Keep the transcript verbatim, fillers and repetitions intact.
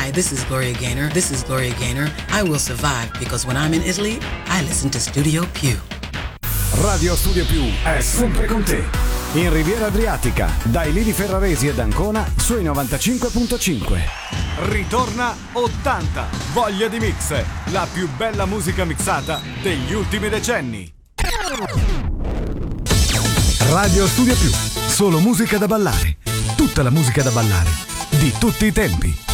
Hi, this is Gloria Gaynor. This is Gloria Gaynor. I will survive because when I'm in Italy, I listen to Studio Più. Radio Studio Più è sempre con te. In Riviera Adriatica, dai Lidi Ferraresi ed Ancona sui novantacinque virgola cinque. Ritorna ottanta, voglia di mix, la più bella musica mixata degli ultimi decenni. Radio Studio Più, solo musica da ballare. Tutta la musica da ballare, di tutti i tempi.